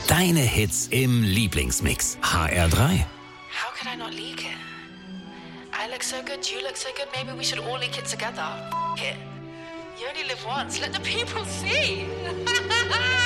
Deine Hits im Lieblingsmix. HR3. How could I not leak it? I look so good, you look so good, maybe we should all leak it together. It. You only live once, let the people see.